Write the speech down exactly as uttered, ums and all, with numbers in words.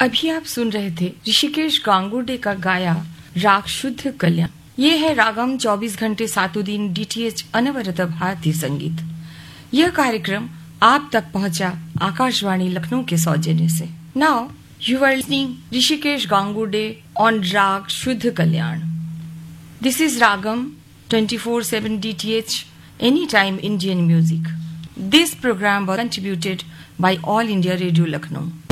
अभी आप सुन रहे थे ऋषिकेश गांगुर्डे का गाया राग शुद्ध कल्याण। ये है रागम चौबीस घंटे सातों दिन डीटीएच अनवरत भारतीय संगीत। यह कार्यक्रम आप तक पहुंचा आकाशवाणी लखनऊ के सौजन्य से। Now you are listening Rishikesh Gangurde on राग शुद्ध कल्याण। This is ragam twenty-four seven D T H Anytime Indian Music. This program was contributed by All India Radio Lucknow.